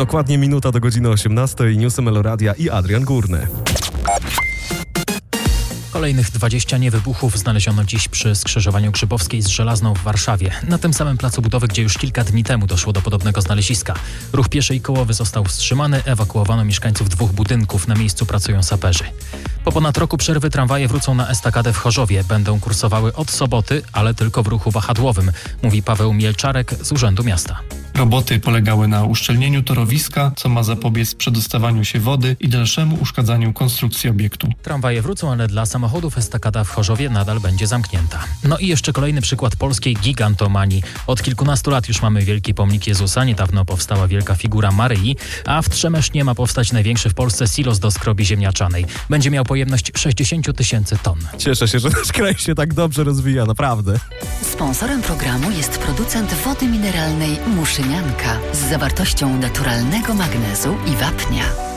Dokładnie minuta do godziny 18. Newsy Meloradia i Adrian Górny. Kolejnych 20 niewybuchów znaleziono dziś przy skrzyżowaniu Grzybowskiej z Żelazną w Warszawie. Na tym samym placu budowy, gdzie już kilka dni temu doszło do podobnego znaleziska. Ruch pieszy i kołowy został wstrzymany, ewakuowano mieszkańców 2 budynków. Na miejscu pracują saperzy. Po ponad roku przerwy tramwaje wrócą na estakadę w Chorzowie. Będą kursowały od soboty, ale tylko w ruchu wahadłowym, mówi Paweł Mielczarek z Urzędu Miasta. Roboty polegały na uszczelnieniu torowiska, co ma zapobiec przedostawaniu się wody i dalszemu uszkadzaniu konstrukcji obiektu. Tramwaje wrócą, ale dla samochodów estakada w Chorzowie nadal będzie zamknięta. No i jeszcze kolejny przykład polskiej gigantomanii. Od kilkunastu lat już mamy wielki pomnik Jezusa, niedawno powstała wielka figura Maryi, a w Trzemesznie ma powstać największy w Polsce silos do skrobi ziemniaczanej. Będzie miał pojemność 60 000 ton. Cieszę się, że nasz kraj się tak dobrze rozwija, naprawdę. Sponsorem programu jest producent wody mineralnej Muszynianka z zawartością naturalnego magnezu i wapnia.